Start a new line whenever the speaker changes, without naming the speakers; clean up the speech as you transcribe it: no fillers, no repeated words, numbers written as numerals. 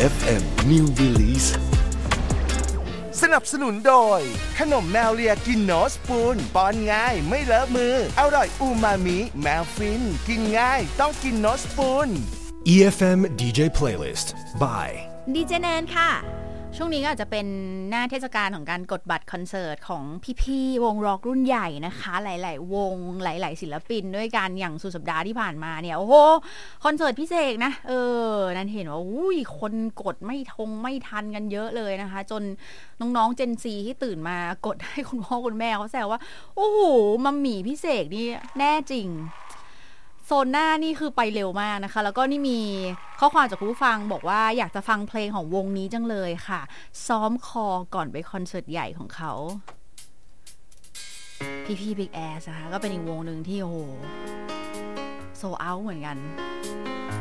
FM New Release
สนับสนุนโดยขนมแมวเลียกินโนสปูนป้อนง่ายไม่เลอะมืออร่อยอูมามิแมวฟินกินง่ายต้องกินโนสปูน
EFM DJ Playlist by
ดีเจแนนค่ะช่วงนี้ก็อาจจะเป็นหน้าเทศกาลของการกดบัตรคอนเสิร์ตของพี่ๆวงร็อกรุ่นใหญ่นะคะหลายๆวงหลายๆศิลปินด้วยกันอย่างสุดสัปดาห์ที่ผ่านมาเนี่ยโอ้โหคอนเสิร์ตพิเศษนะนั่นเห็นว่าคนกดไม่ทันกันเยอะเลยนะคะจนน้องๆ Gen Z ที่ตื่นมากดให้คุณพ่อคุณแม่เขาแซวว่าโอ้โหมัมหมี่พิเศษนี่แน่จริงโซนหน้านี่คือไปเร็วมากนะคะแล้วก็นี่มีข้อความจากผู้ฟังบอกว่าอยากจะฟังเพลงของวงนี้จังเลยค่ะซ้อมคอก่อนไปคอนเสิร์ตใหญ่ของเขาพี่Big Ass นะคะก็เป็นอีกวงหนึ่งที่โอ้โหโซลเอาท์เหมือนกัน